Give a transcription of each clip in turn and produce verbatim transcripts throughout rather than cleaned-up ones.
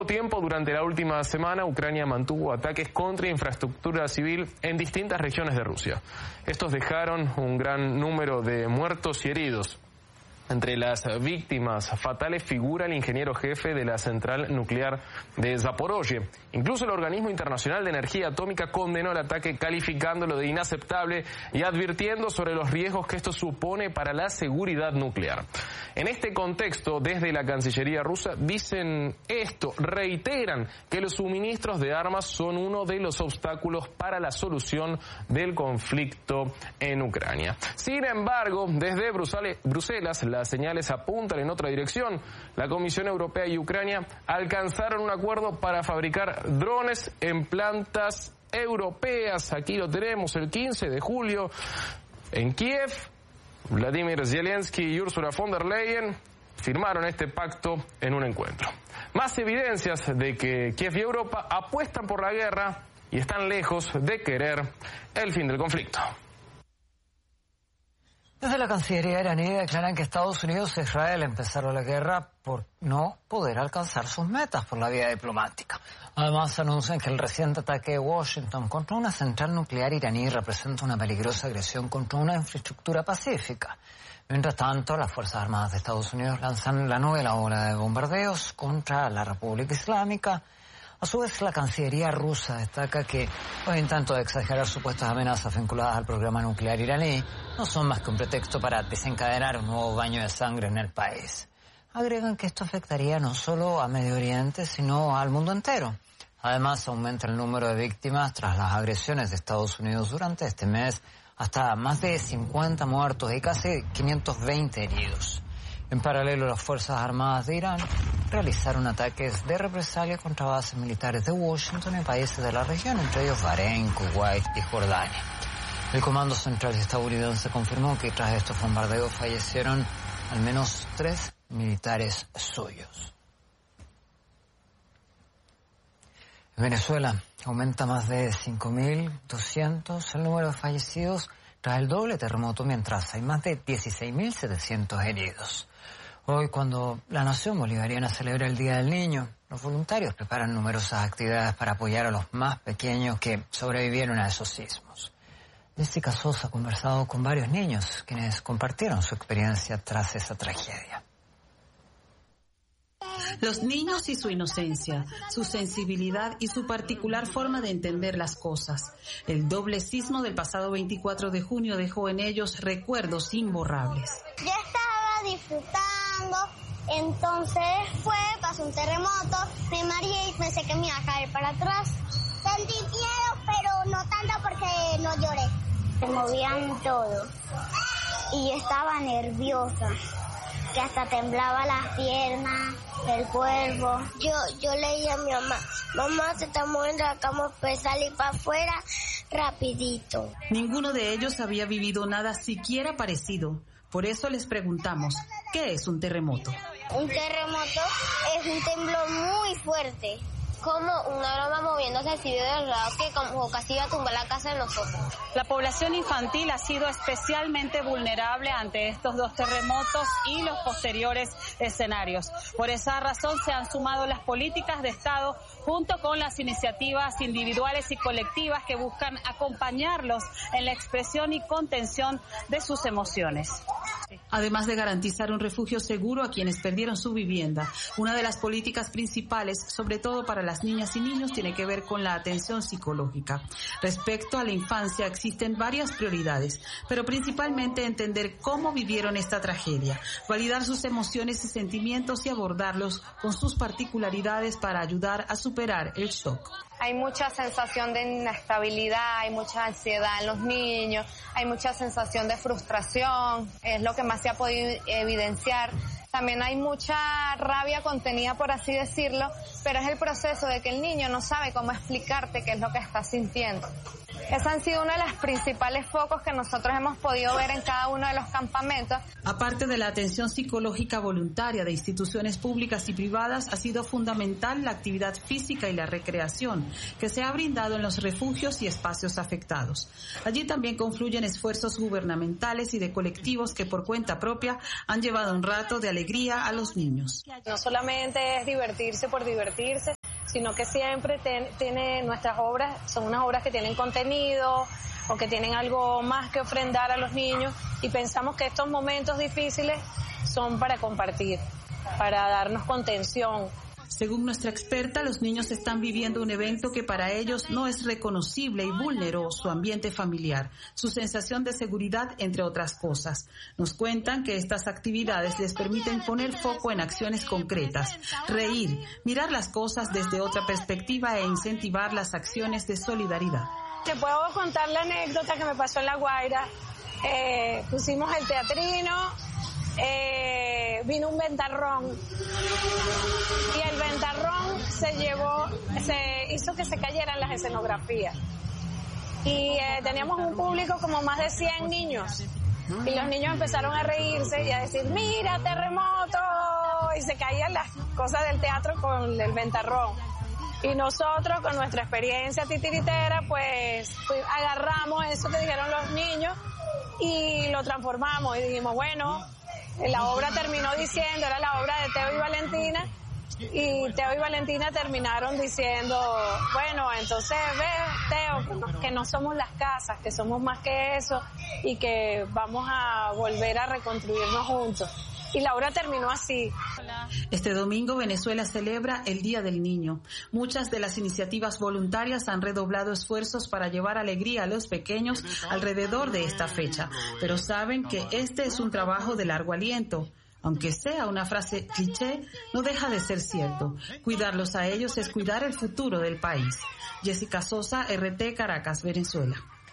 tiempo, durante la última semana, Ucrania mantuvo ataques contra infraestructura civil en distintas regiones de Rusia. Estos dejaron un gran número de muertos y heridos. Entre las víctimas fatales figura el ingeniero jefe de la central nuclear de Zaporozhye. Incluso el Organismo Internacional de Energía Atómica condenó el ataque calificándolo de inaceptable y advirtiendo sobre los riesgos que esto supone para la seguridad nuclear. En este contexto, desde la Cancillería rusa dicen esto, reiteran que los suministros de armas son uno de los obstáculos para la solución del conflicto en Ucrania. Sin embargo, desde Bruselas, las señales apuntan en otra dirección. La Comisión Europea y Ucrania alcanzaron un acuerdo para fabricar drones en plantas europeas. Aquí lo tenemos, el quince de julio en Kiev. Vladimir Zelensky y Ursula von der Leyen firmaron este pacto en un encuentro. Más evidencias de que Kiev y Europa apuestan por la guerra y están lejos de querer el fin del conflicto. Desde la Cancillería iraní declaran que Estados Unidos e Israel empezaron la guerra por no poder alcanzar sus metas por la vía diplomática. Además, anuncian que el reciente ataque de Washington contra una central nuclear iraní representa una peligrosa agresión contra una infraestructura pacífica. Mientras tanto, las Fuerzas Armadas de Estados Unidos lanzan la novena ola de bombardeos contra la República Islámica. A su vez, la Cancillería rusa destaca que los intentos de exagerar supuestas amenazas vinculadas al programa nuclear iraní no son más que un pretexto para desencadenar un nuevo baño de sangre en el país. Agregan que esto afectaría no solo a Medio Oriente, sino al mundo entero. Además, aumenta el número de víctimas tras las agresiones de Estados Unidos durante este mes, hasta más de cincuenta muertos y casi quinientos veinte heridos. En paralelo, las Fuerzas Armadas de Irán realizaron ataques de represalia contra bases militares de Washington en países de la región, entre ellos Bahrein, Kuwait y Jordania. El Comando Central estadounidense confirmó que tras estos bombardeos fallecieron al menos tres militares suyos. En Venezuela aumenta más de cinco mil doscientos el número de fallecidos tras el doble terremoto, mientras hay más de dieciséis mil setecientos heridos. Hoy, cuando la nación bolivariana celebra el Día del Niño, los voluntarios preparan numerosas actividades para apoyar a los más pequeños que sobrevivieron a esos sismos. Jessica Sosa ha conversado con varios niños quienes compartieron su experiencia tras esa tragedia. Los niños y su inocencia, su sensibilidad y su particular forma de entender las cosas. El doble sismo del pasado veinticuatro de junio dejó en ellos recuerdos imborrables. Yo estaba disfrutando, entonces fue, pasó un terremoto, me mareé y pensé que me iba a caer para atrás. Sentí miedo, pero no tanto porque no lloré. Se movían todo y yo estaba nerviosa, que hasta temblaba las piernas, el cuerpo. Yo yo le dije a mi mamá, mamá, se está moviendo la cama, pues salir para afuera rapidito. Ninguno de ellos había vivido nada siquiera parecido. Por eso les preguntamos, ¿qué es un terremoto? Un terremoto es un temblor muy fuerte, como una broma moviéndose así de lado que como casi iba a tumbar la casa de nosotros. La población infantil ha sido especialmente vulnerable ante estos dos terremotos y los posteriores escenarios. Por esa razón se han sumado las políticas de Estado junto con las iniciativas individuales y colectivas que buscan acompañarlos en la expresión y contención de sus emociones. Además de garantizar un refugio seguro a quienes perdieron su vivienda, una de las políticas principales, sobre todo para las niñas y niños, tiene que ver con la atención psicológica. Respecto a la infancia existen varias prioridades, pero principalmente entender cómo vivieron esta tragedia, validar sus emociones y sentimientos y abordarlos con sus particularidades para ayudar a superar el shock. Hay mucha sensación de inestabilidad, hay mucha ansiedad en los niños, hay mucha sensación de frustración, es lo que más se ha podido evidenciar. También hay mucha rabia contenida, por así decirlo, pero es el proceso de que el niño no sabe cómo explicarte qué es lo que está sintiendo. Esos han sido uno de los principales focos que nosotros hemos podido ver en cada uno de los campamentos. Aparte de la atención psicológica voluntaria de instituciones públicas y privadas, ha sido fundamental la actividad física y la recreación que se ha brindado en los refugios y espacios afectados. Allí también confluyen esfuerzos gubernamentales y de colectivos que por cuenta propia han llevado un rato de alegría a los niños. No solamente es divertirse por divertirse, sino que siempre ten, tiene nuestras obras, son unas obras que tienen contenido o que tienen algo más que ofrendar a los niños, y pensamos que estos momentos difíciles son para compartir, para darnos contención. Según nuestra experta, los niños están viviendo un evento que para ellos no es reconocible y vulneró su ambiente familiar, su sensación de seguridad, entre otras cosas. Nos cuentan que estas actividades les permiten poner foco en acciones concretas, reír, mirar las cosas desde otra perspectiva e incentivar las acciones de solidaridad. Te puedo contar la anécdota que me pasó en La Guaira. Eh, pusimos el teatrino, eh, vino un ventarrón y el ventarrón se llevó, se hizo que se cayeran las escenografías. Y eh, teníamos un público como más de cien niños. Y los niños empezaron a reírse y a decir, mira, terremoto, y se caían las cosas del teatro con el ventarrón. Y nosotros, con nuestra experiencia titiritera, pues, pues agarramos eso que dijeron los niños y lo transformamos y dijimos, bueno, la obra terminó diciendo, era la obra de Teo y Valentina, y Teo y Valentina terminaron diciendo, bueno, entonces ves, Teo, que no somos las casas, que somos más que eso y que vamos a volver a reconstruirnos juntos. Y la obra terminó así. Este domingo Venezuela celebra el Día del Niño. Muchas de las iniciativas voluntarias han redoblado esfuerzos para llevar alegría a los pequeños alrededor de esta fecha, pero saben que este es un trabajo de largo aliento. Aunque sea una frase cliché, no deja de ser cierto. Cuidarlos a ellos es cuidar el futuro del país. Jessica Sosa, R T, Caracas, Venezuela.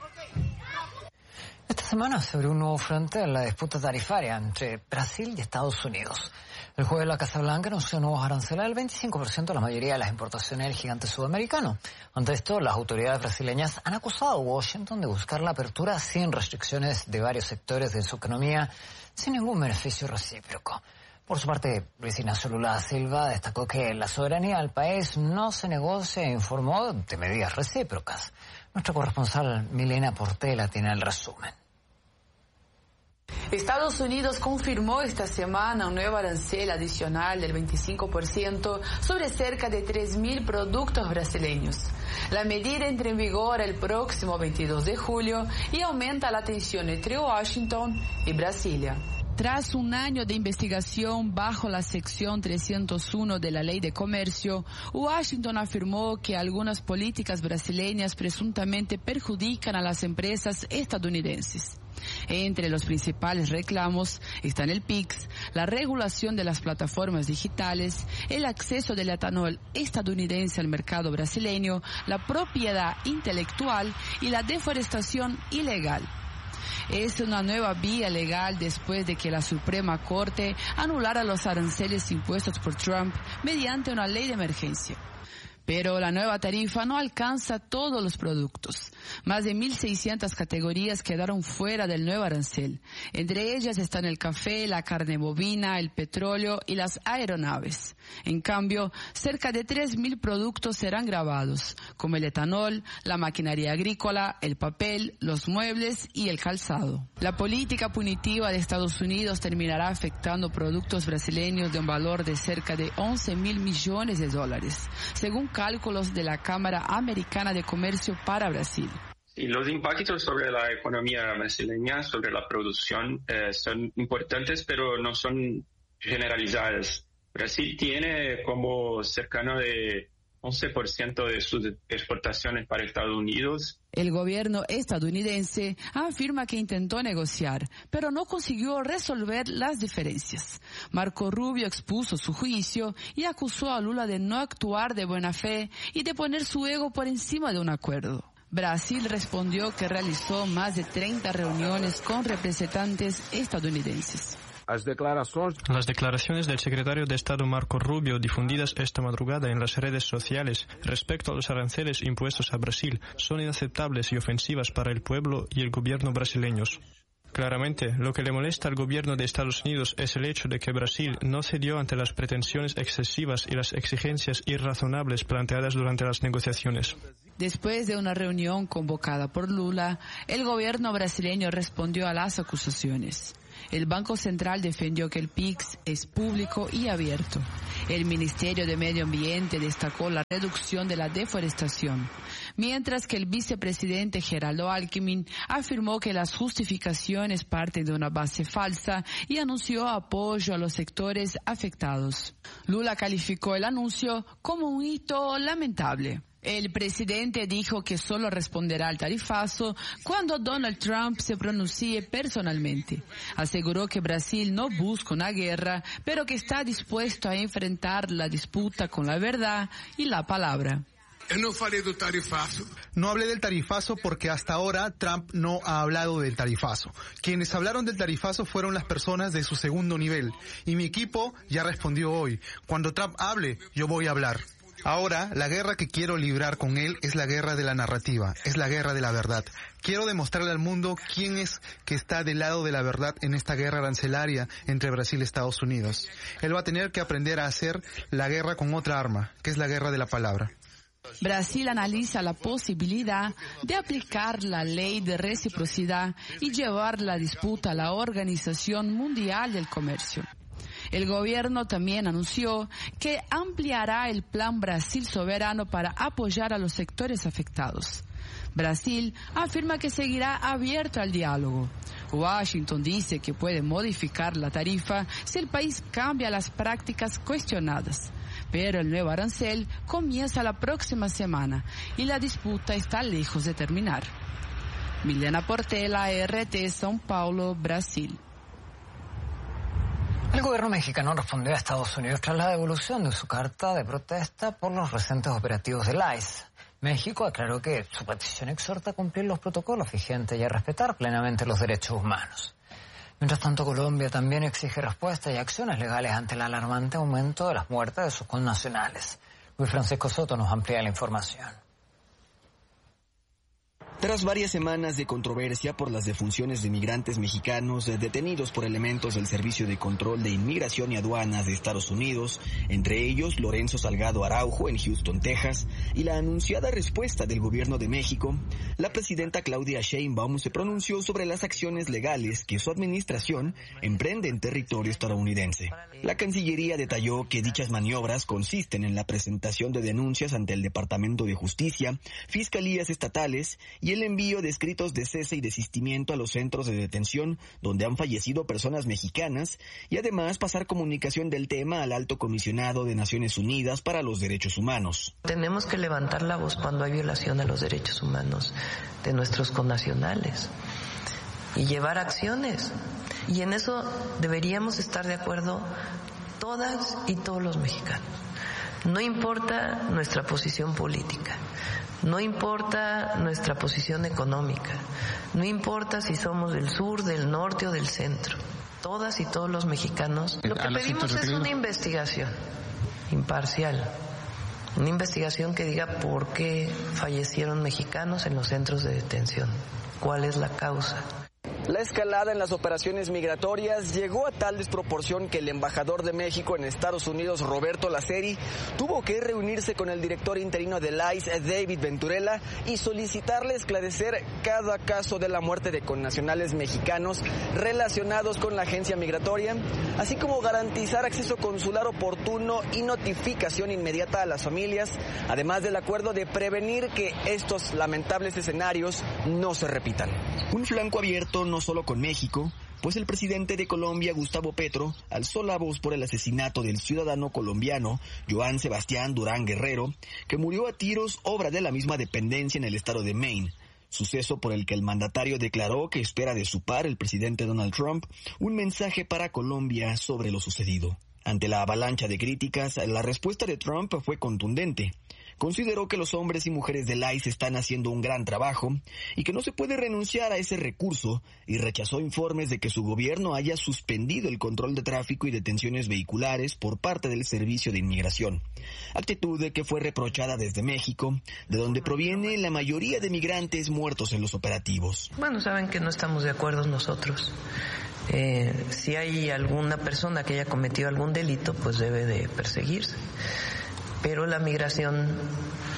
Esta semana se abrió un nuevo frente en la disputa tarifaria entre Brasil y Estados Unidos. El jueves la Casa Blanca anunció nuevos aranceles del veinticinco por ciento a la mayoría de las importaciones del gigante sudamericano. Ante esto, las autoridades brasileñas han acusado a Washington de buscar la apertura sin restricciones de varios sectores de su economía, sin ningún beneficio recíproco. Por su parte, Luis Ignacio Lula da Silva destacó que la soberanía del país no se negocia e informó de medidas recíprocas. Nuestra corresponsal Milena Portela tiene el resumen. Estados Unidos confirmó esta semana un nuevo arancel adicional del veinticinco por ciento sobre cerca de tres mil productos brasileños. La medida entra en vigor el próximo veintidós de julio y aumenta la tensión entre Washington y Brasilia. Tras un año de investigación bajo la sección trescientos uno de la Ley de Comercio, Washington afirmó que algunas políticas brasileñas presuntamente perjudican a las empresas estadounidenses. Entre los principales reclamos están el P I X, la regulación de las plataformas digitales, el acceso del etanol estadounidense al mercado brasileño, la propiedad intelectual y la deforestación ilegal. Es una nueva vía legal después de que la Suprema Corte anulara los aranceles impuestos por Trump mediante una ley de emergencia. Pero la nueva tarifa no alcanza todos los productos. Más de mil seiscientas categorías quedaron fuera del nuevo arancel. Entre ellas están el café, la carne bovina, el petróleo y las aeronaves. En cambio, cerca de tres mil productos serán gravados, como el etanol, la maquinaria agrícola, el papel, los muebles y el calzado. La política punitiva de Estados Unidos terminará afectando productos brasileños de un valor de cerca de once mil millones de dólares, según cálculos de la Cámara Americana de Comercio para Brasil. Y los impactos sobre la economía brasileña, sobre la producción, eh, son importantes, pero no son generalizadas. Brasil tiene como cercano de once por ciento de sus exportaciones para Estados Unidos. El gobierno estadounidense afirma que intentó negociar, pero no consiguió resolver las diferencias. Marco Rubio expuso su juicio y acusó a Lula de no actuar de buena fe y de poner su ego por encima de un acuerdo. Brasil respondió que realizó más de treinta reuniones con representantes estadounidenses. Las declaraciones del secretario de Estado Marco Rubio, difundidas esta madrugada en las redes sociales respecto a los aranceles impuestos a Brasil, son inaceptables y ofensivas para el pueblo y el gobierno brasileños. Claramente, lo que le molesta al gobierno de Estados Unidos es el hecho de que Brasil no cedió ante las pretensiones excesivas y las exigencias irrazonables planteadas durante las negociaciones. Después de una reunión convocada por Lula, el gobierno brasileño respondió a las acusaciones. El Banco Central defendió que el P I X es público y abierto. El Ministerio de Medio Ambiente destacó la reducción de la deforestación, mientras que el vicepresidente Geraldo Alckmin afirmó que las justificaciones parten de una base falsa y anunció apoyo a los sectores afectados. Lula calificó el anuncio como un hito lamentable. El presidente dijo que solo responderá al tarifazo cuando Donald Trump se pronuncie personalmente. Aseguró que Brasil no busca una guerra, pero que está dispuesto a enfrentar la disputa con la verdad y la palabra. No falei do tarifazo. No hablé del tarifazo porque hasta ahora Trump no ha hablado del tarifazo. Quienes hablaron del tarifazo fueron las personas de su segundo nivel. Y mi equipo ya respondió hoy. Cuando Trump hable, yo voy a hablar. Ahora, la guerra que quiero librar con él es la guerra de la narrativa, es la guerra de la verdad. Quiero demostrarle al mundo quién es que está del lado de la verdad en esta guerra arancelaria entre Brasil y Estados Unidos. Él va a tener que aprender a hacer la guerra con otra arma, que es la guerra de la palabra. Brasil analiza la posibilidad de aplicar la ley de reciprocidad y llevar la disputa a la Organización Mundial del Comercio. El gobierno también anunció que ampliará el Plan Brasil Soberano para apoyar a los sectores afectados. Brasil afirma que seguirá abierto al diálogo. Washington dice que puede modificar la tarifa si el país cambia las prácticas cuestionadas. Pero el nuevo arancel comienza la próxima semana y la disputa está lejos de terminar. Milena Portela, R T, São Paulo, Brasil. El gobierno mexicano respondió a Estados Unidos tras la devolución de su carta de protesta por los recientes operativos del I C E. México aclaró que su petición exhorta a cumplir los protocolos vigentes y a respetar plenamente los derechos humanos. Mientras tanto, Colombia también exige respuestas y acciones legales ante el alarmante aumento de las muertes de sus connacionales. Luis Francisco Soto nos amplía la información. Tras varias semanas de controversia por las defunciones de migrantes mexicanos detenidos por elementos del Servicio de Control de Inmigración y Aduanas de Estados Unidos, entre ellos Lorenzo Salgado Araujo en Houston, Texas, y la anunciada respuesta del Gobierno de México, la presidenta Claudia Sheinbaum se pronunció sobre las acciones legales que su administración emprende en territorio estadounidense. La Cancillería detalló que dichas maniobras consisten en la presentación de denuncias ante el Departamento de Justicia, fiscalías estatales y el envío de escritos de cese y desistimiento a los centros de detención donde han fallecido personas mexicanas y además pasar comunicación del tema al Alto Comisionado de Naciones Unidas para los Derechos Humanos. Tenemos que levantar la voz cuando hay violación a los derechos humanos de nuestros connacionales y llevar acciones. Y en eso deberíamos estar de acuerdo todas y todos los mexicanos. No importa nuestra posición política. No importa nuestra posición económica, no importa si somos del sur, del norte o del centro. Todas y todos los mexicanos, lo que pedimos es una investigación imparcial, una investigación que diga por qué fallecieron mexicanos en los centros de detención, cuál es la causa. La escalada en las operaciones migratorias llegó a tal desproporción que el embajador de México en Estados Unidos, Roberto Laceri, tuvo que reunirse con el director interino del I C E, David Venturella, y solicitarle esclarecer cada caso de la muerte de connacionales mexicanos relacionados con la agencia migratoria, así como garantizar acceso consular oportuno y notificación inmediata a las familias, además del acuerdo de prevenir que estos lamentables escenarios no se repitan. Un flanco abierto no solo con México, pues el presidente de Colombia, Gustavo Petro, alzó la voz por el asesinato del ciudadano colombiano Joan Sebastián Durán Guerrero, que murió a tiros obra de la misma dependencia en el estado de Maine, suceso por el que el mandatario declaró que espera de su par, el presidente Donald Trump, un mensaje para Colombia sobre lo sucedido. Ante la avalancha de críticas, la respuesta de Trump fue contundente. Consideró que los hombres y mujeres del I C E están haciendo un gran trabajo y que no se puede renunciar a ese recurso, y rechazó informes de que su gobierno haya suspendido el control de tráfico y detenciones vehiculares por parte del Servicio de Inmigración, actitud de que fue reprochada desde México, de donde proviene la mayoría de migrantes muertos en los operativos. Bueno, saben que no estamos de acuerdo nosotros. Eh, si hay alguna persona que haya cometido algún delito, pues debe de perseguirse. Pero la migración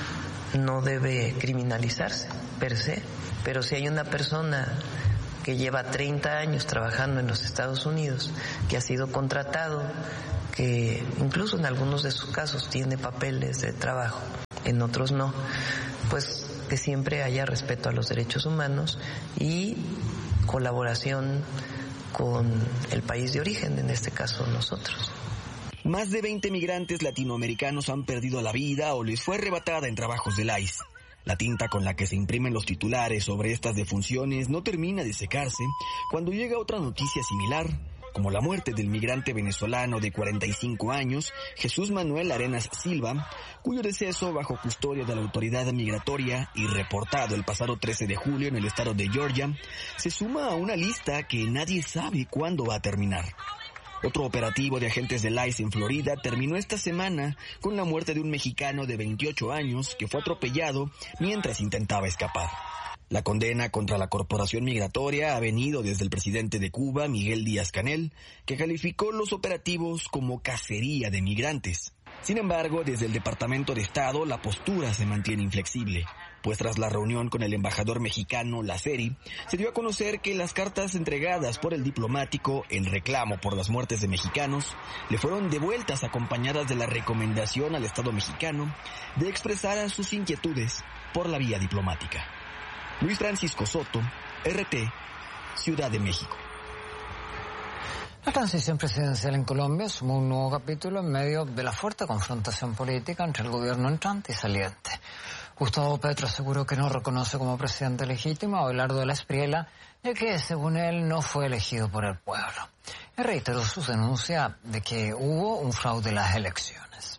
no debe criminalizarse per se, pero si hay una persona que lleva treinta años trabajando en los Estados Unidos, que ha sido contratado, que incluso en algunos de sus casos tiene papeles de trabajo, en otros no, pues que siempre haya respeto a los derechos humanos y colaboración con el país de origen, en este caso nosotros. Más de veinte migrantes latinoamericanos han perdido la vida o les fue arrebatada en trabajos del I C E. La tinta con la que se imprimen los titulares sobre estas defunciones no termina de secarse cuando llega otra noticia similar, como la muerte del migrante venezolano de cuarenta y cinco años, Jesús Manuel Arenas Silva, cuyo deceso bajo custodia de la autoridad migratoria y reportado el pasado trece de julio en el estado de Georgia, se suma a una lista que nadie sabe cuándo va a terminar. Otro operativo de agentes del I C E en Florida terminó esta semana con la muerte de un mexicano de veintiocho años que fue atropellado mientras intentaba escapar. La condena contra la corporación migratoria ha venido desde el presidente de Cuba, Miguel Díaz-Canel, que calificó los operativos como cacería de migrantes. Sin embargo, desde el Departamento de Estado la postura se mantiene inflexible, pues tras la reunión con el embajador mexicano Laceri, se dio a conocer que las cartas entregadas por el diplomático en reclamo por las muertes de mexicanos le fueron devueltas acompañadas de la recomendación al Estado mexicano de expresar sus inquietudes por la vía diplomática. Luis Francisco Soto, R T, Ciudad de México. La transición presidencial en Colombia sumó un nuevo capítulo en medio de la fuerte confrontación política entre el gobierno entrante y saliente. Gustavo Petro aseguró que no reconoce como presidente legítimo a Abelardo de la Espriella, ya que, según él, no fue elegido por el pueblo. Y reiteró su denuncia de que hubo un fraude en las elecciones.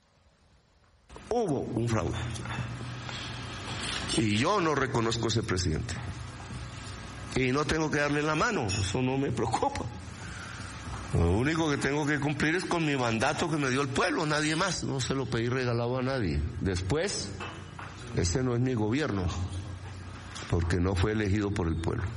Hubo un fraude. Y yo no reconozco a ese presidente. Y no tengo que darle la mano, eso no me preocupa. Lo único que tengo que cumplir es con mi mandato que me dio el pueblo, nadie más. No se lo pedí regalado a nadie. Después, ese no es mi gobierno, porque no fue elegido por el pueblo.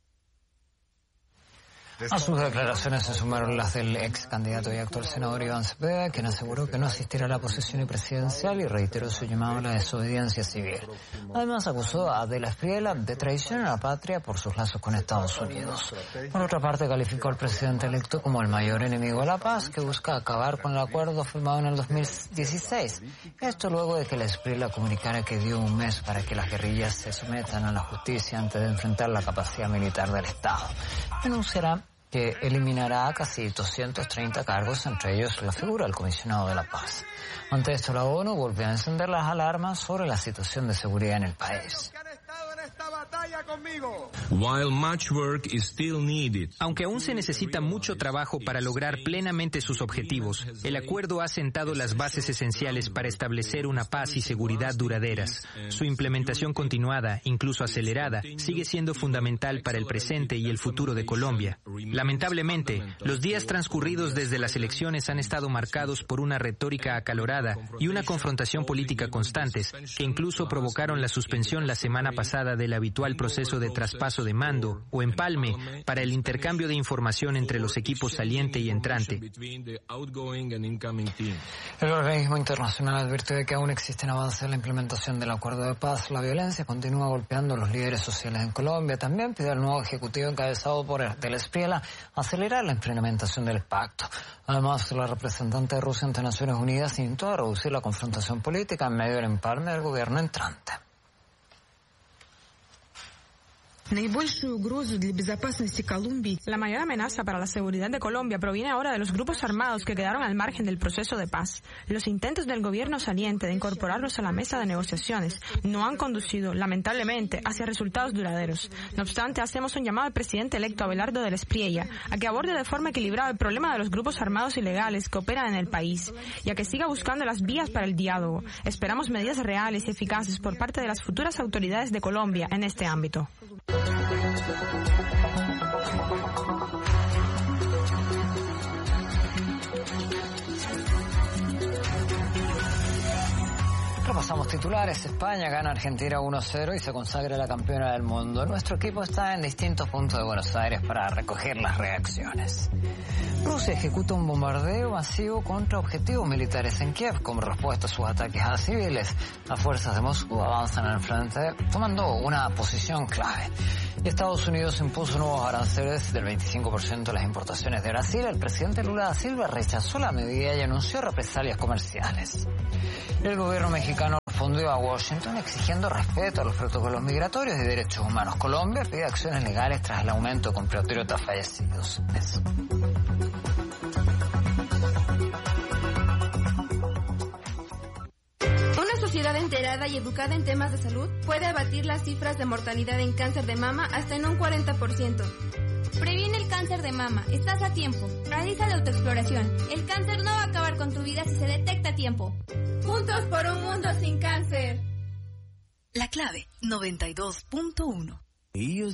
A sus declaraciones se sumaron las del ex candidato y actual senador Iván Cepeda, quien aseguró que no asistirá a la posesión presidencial y reiteró su llamado a la desobediencia civil. Además, acusó a de la Espriella de traición a la patria por sus lazos con Estados Unidos. Por otra parte, calificó al presidente electo como el mayor enemigo de la paz, que busca acabar con el acuerdo firmado en el dos mil dieciséis. Esto luego de que la Espriella comunicara que dio un mes para que las guerrillas se sometan a la justicia antes de enfrentar la capacidad militar del Estado. Denunciará que eliminará casi doscientos treinta cargos, entre ellos la figura del comisionado de la paz. Ante esto, la ONU volvió a encender las alarmas sobre la situación de seguridad en el país. Aunque aún se necesita mucho trabajo para lograr plenamente sus objetivos, el acuerdo ha sentado las bases esenciales para establecer una paz y seguridad duraderas. Su implementación continuada, incluso acelerada, sigue siendo fundamental para el presente y el futuro de Colombia. Lamentablemente, los días transcurridos desde las elecciones han estado marcados por una retórica acalorada y una confrontación política constantes, que incluso provocaron la suspensión la semana pasada del habitual proceso de traspaso de mando o empalme para el intercambio de información entre los equipos saliente y entrante. El organismo internacional advirtió de que aún existen avances en la implementación del acuerdo de paz. La violencia continúa golpeando a los líderes sociales en Colombia. También pidió al nuevo ejecutivo encabezado por de la Espriella acelerar la implementación del pacto. Además, la representante de Rusia ante Naciones Unidas intentó a reducir la confrontación política en medio del empalme del gobierno entrante. La mayor amenaza para la seguridad de Colombia proviene ahora de los grupos armados que quedaron al margen del proceso de paz. Los intentos del gobierno saliente de incorporarlos a la mesa de negociaciones no han conducido, lamentablemente, hacia resultados duraderos. No obstante, hacemos un llamado al presidente electo Abelardo de la Espriella a que aborde de forma equilibrada el problema de los grupos armados ilegales que operan en el país y a que siga buscando las vías para el diálogo. Esperamos medidas reales y eficaces por parte de las futuras autoridades de Colombia en este ámbito. Repasamos titulares. España gana a Argentina uno a cero y se consagra la campeona del mundo. Nuestro equipo está en distintos puntos de Buenos Aires para recoger las reacciones. Rusia ejecuta un bombardeo masivo contra objetivos militares en Kiev como respuesta a sus ataques a civiles. Las fuerzas de Moscú avanzan al frente tomando una posición clave. Y Estados Unidos impuso nuevos aranceles del veinticinco por ciento a las importaciones de Brasil. El presidente Lula da Silva rechazó la medida y anunció represalias comerciales. El gobierno mexicano respondió a Washington exigiendo respeto a los protocolos migratorios y derechos humanos. Colombia pide acciones legales tras el aumento de compatriotas fallecidos. Eso. Una sociedad enterada y educada en temas de salud puede abatir las cifras de mortalidad en cáncer de mama hasta en un cuarenta por ciento. Previene el cáncer de mama. Estás a tiempo. Realiza la autoexploración. El cáncer no va a acabar con tu vida si se detecta a tiempo. Juntos por un mundo sin cáncer. La clave noventa y dos punto uno.